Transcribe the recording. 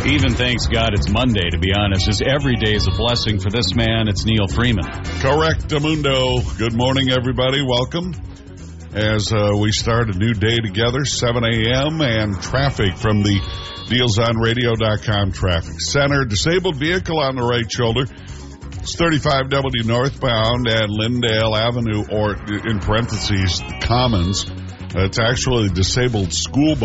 Even thanks God it's Monday, to be honest, as every day is a blessing for this man. It's Neil Freeman. Correctamundo. Good morning, everybody. Welcome. As we start a new day together, 7 a.m. and traffic from the DealsOnRadio.com Traffic Center. Disabled vehicle on the right shoulder. It's 35W northbound at Lindale Avenue, or in parentheses, the Commons. It's actually a disabled school bus.